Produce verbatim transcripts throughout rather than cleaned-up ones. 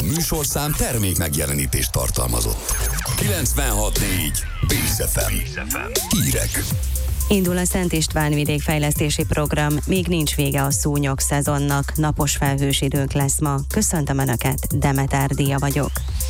műsorszám termék megjelenítést tartalmazott. kilencvenhat négy Bész ef em. Hírek. Indul a Szent István vidékfejlesztési program, még nincs vége a szúnyog szezonnak, napos felhős időnk lesz ma. Köszöntöm Önöket, Demeter Díja vagyok.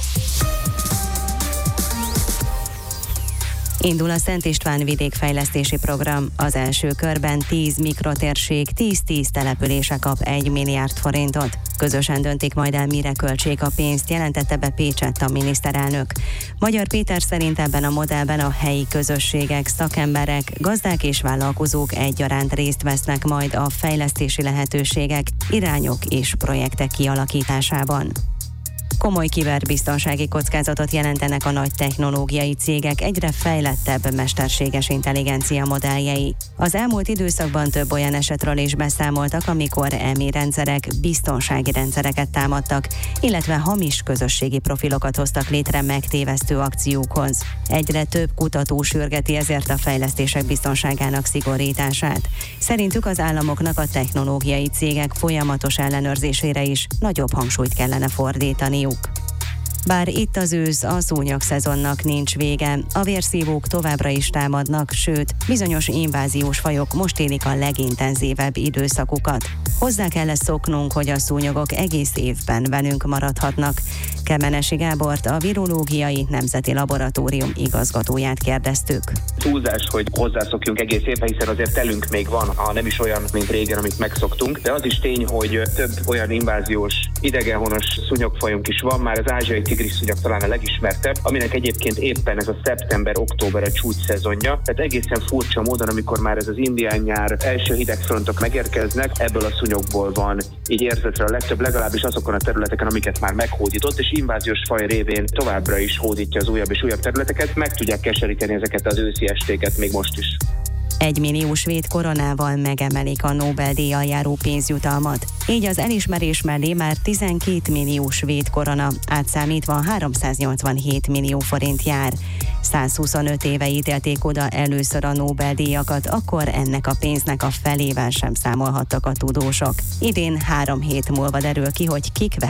Indul a Szent István vidékfejlesztési program. Az első körben tíz mikrotérség, tíz-tíz települése kap egy milliárd forintot. Közösen döntik majd el, mire költsék a pénzt, jelentette be Pécsett a miniszterelnök. Magyar Péter szerint ebben a modellben a helyi közösségek, szakemberek, gazdák és vállalkozók egyaránt részt vesznek majd a fejlesztési lehetőségek, irányok és projektek kialakításában. Komoly kiberbiztonsági kockázatot jelentenek a nagy technológiai cégek egyre fejlettebb mesterséges intelligencia modelljei. Az elmúlt időszakban több olyan esetről is beszámoltak, amikor e em i rendszerek biztonsági rendszereket támadtak, illetve hamis közösségi profilokat hoztak létre megtévesztő akciókhoz. Egyre több kutató sürgeti ezért a fejlesztések biztonságának szigorítását. Szerintük az államoknak a technológiai cégek folyamatos ellenőrzésére is nagyobb hangsúlyt kellene fordítaniuk. Bár itt az ősz, a szúnyog szezonnak nincs vége. A vérszívók továbbra is támadnak, sőt, bizonyos inváziós fajok most élik a legintenzívebb időszakukat. Hozzá kell ezt szoknunk, hogy a szúnyogok egész évben velünk maradhatnak. Kemenesi Gábort, a Virológiai Nemzeti Laboratórium igazgatóját kérdeztük. Túlzás, hogy hozzászokjunk egész évben, hiszen azért telünk még van, ha nem is olyan, mint régen, amit megszoktunk, de az is tény, hogy több olyan inváziós, idegenhonos szúnyogfajunk is van, már az ázsiai tigris szúnyog talán a legismertebb, aminek egyébként éppen ez a szeptember-október a csúcs szezonja, tehát egészen furcsa módon, amikor már ez az indián nyár első hidegfrontok megérkeznek, ebből a szúnyogból van így érzetre a legtöbb, legalábbis azokon a területeken, amiket már meghódított, és inváziós faj révén továbbra is hódítja az újabb és újabb területeket, meg tudják keseríteni ezeket az őszi estéket még most is. Egy millió svéd koronával megemelik a Nobel-díjjal járó pénzjutalmat. Így az elismerés mellé már tizenkét millió svéd korona, átszámítva háromszáznyolcvanhét millió forint jár. százhuszonöt éve ítélték oda először a Nobel-díjakat, akkor ennek a pénznek a felével sem számolhattak a tudósok. Idén három hét múlva derül ki, hogy kik